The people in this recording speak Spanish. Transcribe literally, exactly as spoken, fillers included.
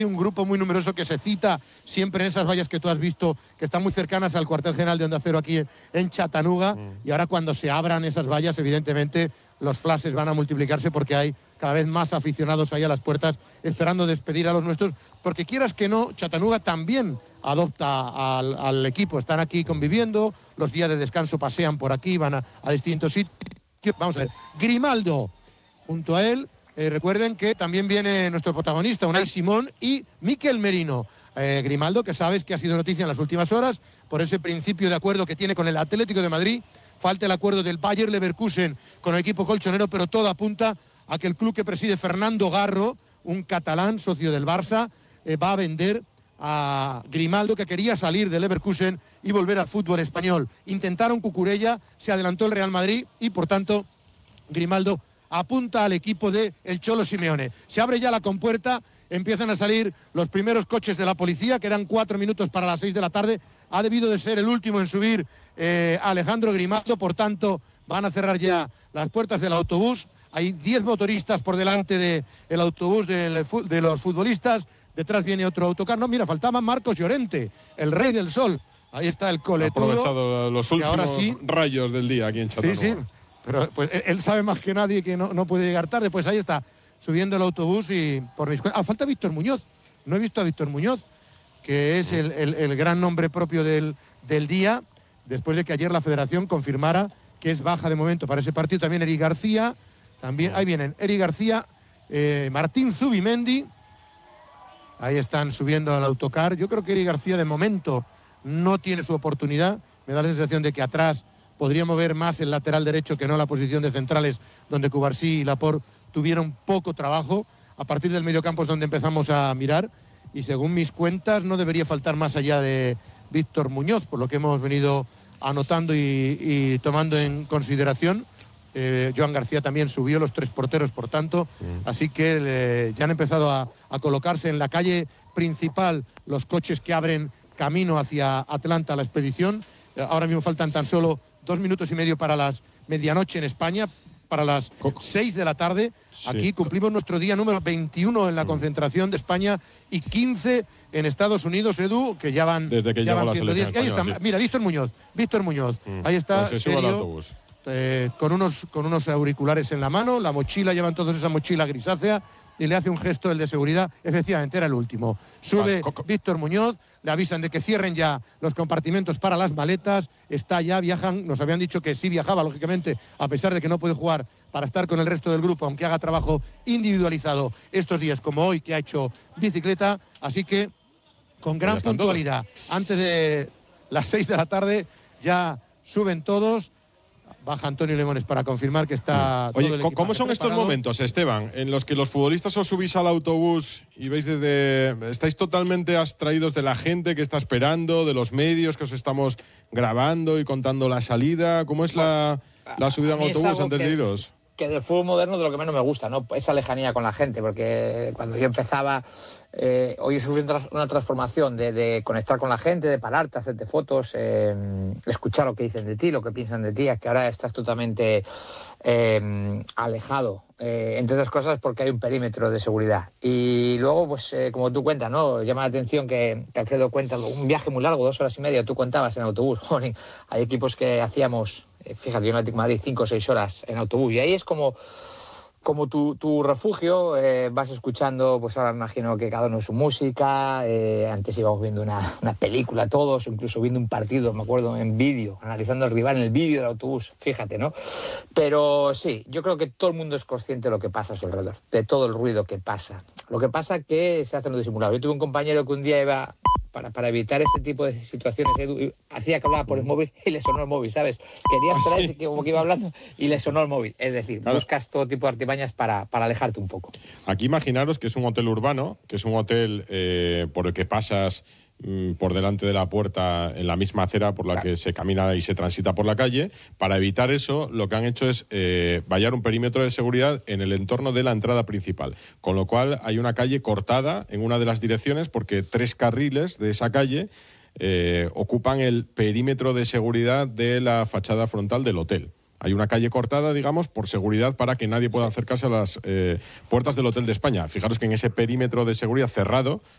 un grupo muy numeroso que se cita siempre en esas vallas que tú has visto, que están muy cercanas al cuartel general de Onda Cero aquí en, en Chattanooga, mm. y ahora cuando se abran esas vallas, evidentemente los flashes van a multiplicarse porque hay cada vez más aficionados ahí a las puertas esperando despedir a los nuestros, porque quieras que no, Chattanooga también adopta al, al equipo, están aquí conviviendo, los días de descanso pasean por aquí, van a, a distintos sitios. Vamos a ver, Grimaldo, junto a él, Eh, recuerden que también viene nuestro protagonista, Unai Simón y Mikel Merino. Eh, Grimaldo, que sabes que ha sido noticia en las últimas horas por ese principio de acuerdo que tiene con el Atlético de Madrid. Falta el acuerdo del Bayer Leverkusen con el equipo colchonero, pero todo apunta a que el club que preside Fernando Garro, un catalán, socio del Barça, eh, va a vender a Grimaldo, que quería salir del Leverkusen y volver al fútbol español. Intentaron Cucurella, se adelantó el Real Madrid y, por tanto, Grimaldo apunta al equipo de el Cholo Simeone. Se abre ya la compuerta, empiezan a salir los primeros coches de la policía, quedan cuatro minutos para las seis de la tarde. Ha debido de ser el último en subir eh, Alejandro Grimaldo, por tanto van a cerrar ya las puertas del autobús. Hay diez motoristas por delante del autobús de, de los futbolistas, detrás viene otro autocar. No, mira, faltaba Marcos Llorente, el rey del sol. Ahí está el coletudo. Ha aprovechado los últimos ahora sí, rayos del día aquí en Chattanooga. Sí, sí. Pero pues, él sabe más que nadie que no, no puede llegar tarde. Pues ahí está, subiendo el autobús y por mis cuentas. Ah, falta Víctor Muñoz. No he visto a Víctor Muñoz, que es el, el, el gran nombre propio del, del día, después de que ayer la Federación confirmara que es baja de momento para ese partido. También Eric García, también, ahí vienen Eric García, eh, Martín Zubimendi. Ahí están subiendo al autocar. Yo creo que Eric García de momento no tiene su oportunidad. Me da la sensación de que atrás podría mover más el lateral derecho que no la posición de centrales, donde Cubarsí y Laporte tuvieron poco trabajo. A partir del mediocampo es donde empezamos a mirar, y según mis cuentas no debería faltar más allá de Víctor Muñoz, por lo que hemos venido anotando y, y tomando en consideración. Eh, Joan García también subió, los tres porteros, por tanto, mm. así que eh, ya han empezado a, a colocarse en la calle principal los coches que abren camino hacia Atlanta, la expedición. Eh, ahora mismo faltan tan solo dos minutos y medio para las medianoche en España, para las seis de la tarde. Sí. Aquí cumplimos nuestro día número veintiuno en la concentración de España y quince en Estados Unidos, Edu, que ya van, desde que ya van la ciento diez. Española, ahí está, sí. Mira, Víctor Muñoz, Víctor Muñoz, mm. ahí está, pues serio, al autobús. Eh, con, unos, con unos auriculares en la mano, la mochila, llevan todos esa mochila grisácea, y le hace un gesto el de seguridad. Efectivamente, era el último. Sube Víctor Muñoz, le avisan de que cierren ya los compartimentos para las maletas, está ya, viajan, nos habían dicho que sí viajaba, lógicamente, a pesar de que no puede jugar para estar con el resto del grupo, aunque haga trabajo individualizado estos días, como hoy, que ha hecho bicicleta, así que con gran pues puntualidad, antes de las seis de la tarde, ya suben todos. Baja Antonio Limones para confirmar que está Oye, todo el ¿cómo son estos preparado? momentos, Esteban, en los que los futbolistas os subís al autobús y veis desde... estáis totalmente abstraídos de la gente que está esperando, de los medios que os estamos grabando y contando la salida? ¿Cómo es la, la subida en autobús antes que, de iros? Que del fútbol moderno de lo que menos me gusta, ¿no? Esa lejanía con la gente, porque cuando yo empezaba, eh, hoy he sufrido una transformación de, de conectar con la gente, de pararte, hacerte fotos, eh, escuchar lo que dicen de ti, lo que piensan de ti, es que ahora estás totalmente eh, alejado, eh, entre otras cosas porque hay un perímetro de seguridad. Y luego, pues eh, como tú cuentas, ¿no? Llama la atención que, que Alfredo cuenta un viaje muy largo, dos horas y media, tú contabas en autobús. Joder, hay equipos que hacíamos... Fíjate, yo en Atlético de Madrid cinco o seis horas en autobús, y ahí es como, como tu, tu refugio. Eh, vas escuchando, pues ahora me imagino que cada uno su música. Eh, antes íbamos viendo una, una película todos, incluso viendo un partido, me acuerdo, en vídeo, analizando al rival en el vídeo del autobús, fíjate, ¿no? Pero sí, yo creo que todo el mundo es consciente de lo que pasa a su alrededor, de todo el ruido que pasa. Lo que pasa es que se hace en lo disimulado. Yo tuve un compañero que un día iba... Para, para evitar este tipo de situaciones, Edu, hacía que hablaba por el móvil y le sonó el móvil, ¿sabes? Quería abstraerse, que como que iba hablando y le sonó el móvil. Es decir, claro, buscas todo tipo de artimañas para, para alejarte un poco. Aquí imaginaros que es un hotel urbano, que es un hotel eh, por el que pasas mmm, por delante de la puerta en la misma acera por la claro. que se camina y se transita por la calle. Para evitar eso, lo que han hecho es eh, vallar un perímetro de seguridad en el entorno de la entrada principal, con lo cual hay una calle cortada en una de las direcciones porque tres carriles de esa calle eh, ocupan el perímetro de seguridad de la fachada frontal del hotel. Hay una calle cortada, digamos, por seguridad para que nadie pueda acercarse a las eh, puertas del Hotel de España. Fijaros que en ese perímetro de seguridad cerrado